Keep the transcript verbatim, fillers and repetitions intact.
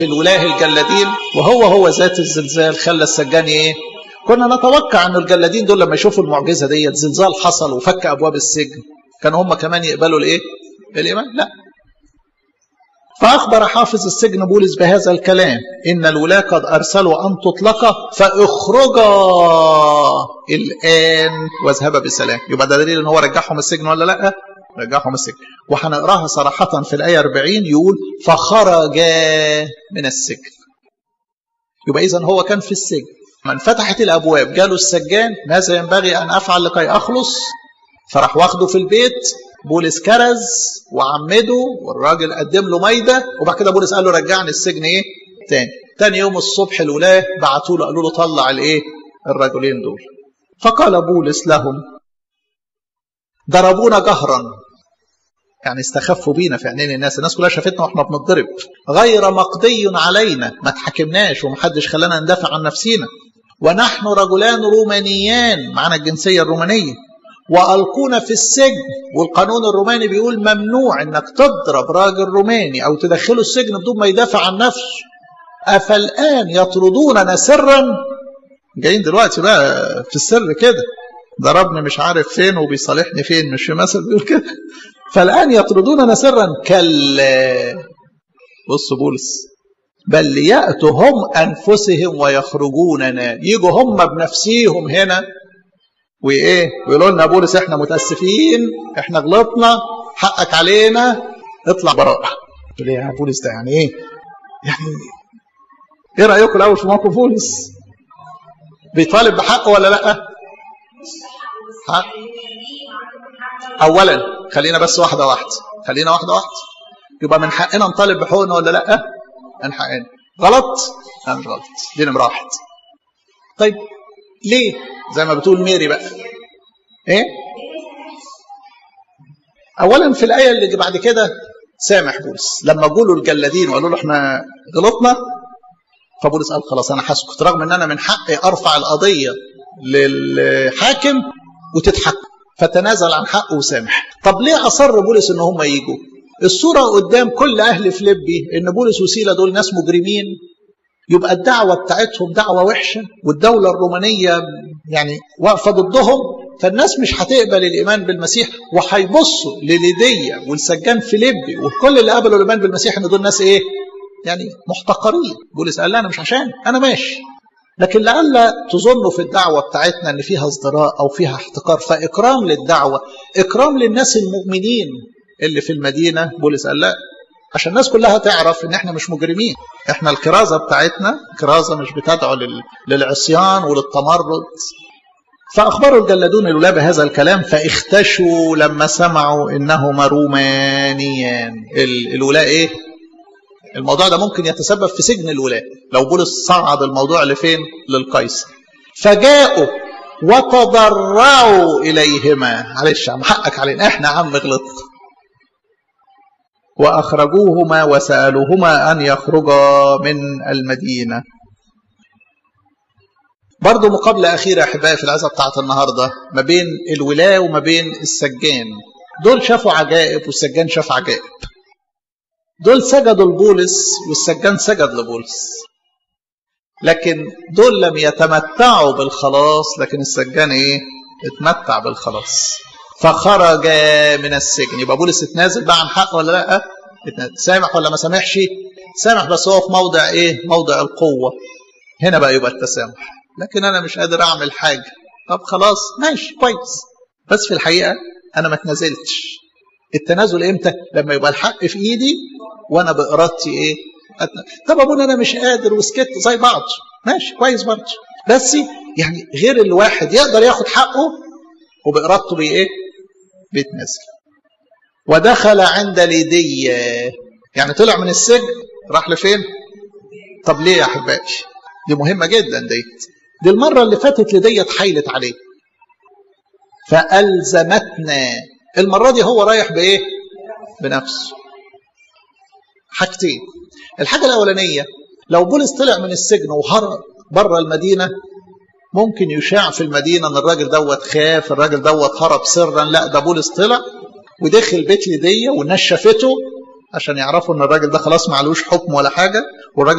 الولاه الجلادين، وهو هو ذات الزلزال خلى السجان ايه؟ كنا نتوقع ان الجلادين دول لما يشوفوا المعجزه ديت، زلزال حصل وفك ابواب السجن، كانوا هم كمان يقبلوا الايه؟ الايمان؟ لا. فاخبر حافظ السجن بولس بهذا الكلام: ان الولاه قد ارسلوا ان تطلقا، فاخرجا الان واذهبا بسلام. يبقى ده دليل ان هو رجعهم السجن ولا لا؟ رجعهم السجن. وهنقراها صراحه في الايه أربعين، يقول: فخرجا من السجن. يبقى اذا هو كان في السجن، من فتحت الابواب جاله السجان: ماذا ينبغي ان افعل لكي اخلص؟ فراح واخده في البيت. بولس كرز وعمده، والراجل قدم له ميده، وبعد كده بولس قال له: رجعني السجن ايه تاني. تاني يوم الصبح الولاه بعتوا له قالوا له: طلع الايه؟ الرجلين دول. فقال بولس لهم: ضربونا جهرا، يعني استخفوا بينا في عينين الناس، الناس كلها شافتنا واحنا بنضرب، غير مقضي علينا، ما تحكمناش ومحدش خلانا ندافع عن نفسينا، ونحن رجلان رومانيان، معنا الجنسيه الرومانيه، والقونا في السجن، والقانون الروماني بيقول ممنوع انك تضرب راجل روماني او تدخله السجن بدون ما يدافع عن نفسه. افالان يطردوننا سرا؟ جايين دلوقتي بقى في السر كده، ضربني مش عارف فين وبيصالحني فين، مش في مثل بيقول كده؟ فالان يطردوننا سرا؟ كلا. بص بولس: بل ليأتوا هم انفسهم ويخرجوننا، يجوا هم بنفسيهم هنا وايه ويقولوا لنا: بولس احنا متاسفين، احنا غلطنا، حقك علينا، اطلع براءه. تقول لي يا بولس ده يعني ايه؟ يعني ايه رايكم الاول في موقف بولس؟ بيطالب بحقه ولا لا؟ حق. اولا خلينا بس واحده واحده، خلينا واحده واحده. يبقى من حقنا نطالب بحقوقنا ولا لا؟ من حقنا. غلط؟ لا مش غلط، دي نمره واحد. طيب ليه؟ زي ما بتقول ميري بقى ايه؟ اولا في الايه اللي بعد كده سامح بولس لما قالوا الجلادين وقالوا له احنا غلطنا، فبولس قال خلاص انا هسكت، رغم ان انا من حقي ارفع القضيه للحاكم وتتحكم، فتنازل عن حقه وسامح. طب ليه اصر بولس ان هم يجوا؟ الصوره قدام كل اهل فيليبي ان بولس وسيله دول ناس مجرمين، يبقى الدعوة بتاعتهم دعوة وحشة، والدولة الرومانية يعني واقفة ضدهم، فالناس مش هتقبل الإيمان بالمسيح، وهيبصوا لليدية والسجان فيليبي وكل اللي قبلوا الإيمان بالمسيح إن دول ناس إيه؟ يعني محتقرين. بولس قال: لا أنا مش عشان أنا ماشي، لكن لعل تظنوا في الدعوة بتاعتنا إن فيها ازدراء أو فيها احتقار، فإكرام للدعوة، إكرام للناس المؤمنين اللي في المدينة. بولس قال: لا، عشان الناس كلها تعرف ان احنا مش مجرمين، احنا الكرازة بتاعتنا كرازة مش بتدعو للعصيان وللتمرد. فاخبروا الجلادون الولاه بهذا الكلام، فاختشوا لما سمعوا انهما رومانيان. الولاه ايه؟ الموضوع ده ممكن يتسبب في سجن الولاه لو بولس صعد الموضوع لفين؟ للقيصر. فجاءوا وتضرعوا اليهما: معلش يا عم، حقك علينا، احنا يا عم غلطنا. وأخرجوهما وسألوهما أن يخرجا من المدينة. برضو مقابلة أخيرة أحبائي في العظة بتاعت النهاردة ما بين الولاة وما بين السجان. دول شافوا عجائب والسجان شاف عجائب. دول سجدوا لبولس والسجان سجد لبولس، لكن دول لم يتمتعوا بالخلاص، لكن السجان إيه؟ اتمتع بالخلاص. فخرج من السجن. يبقى بولس اتنازل بقى عن حق ولا لا؟ سامح ولا ما سامحش؟ سامح، بس هو في موضع ايه؟ موضع القوه. هنا بقى يبقى التسامح. لكن انا مش قادر اعمل حاجه، طب خلاص ماشي كويس، بس في الحقيقه انا ما اتنازلتش. التنازل امتى؟ لما يبقى الحق في ايدي وانا بارادتي ايه؟ طب ابونا انا مش قادر وسكت زي بعض، ماشي كويس برضه، بس يعني غير الواحد يقدر ياخد حقه وبارادته بايه؟ ايه؟ بيتنازل. ودخل عند ليدية، يعني طلع من السجن راح لفين؟ طب ليه يا احبائي؟ دي مهمه جدا. دي دي المره اللي فاتت ليدية اتحايلت عليه فالزمتنا. المره دي هو رايح بايه؟ بنفسه. حاجتين. الحاجه الاولانيه، لو بولس طلع من السجن وهرب بره المدينه ممكن يشاع في المدينه ان الراجل دوت خاف، الراجل دوت هرب سرا. لا، ده بولس طلع ودخل بيت ليدية والناس شافته عشان يعرفوا ان الراجل ده خلاص معلوش حكم ولا حاجه، والراجل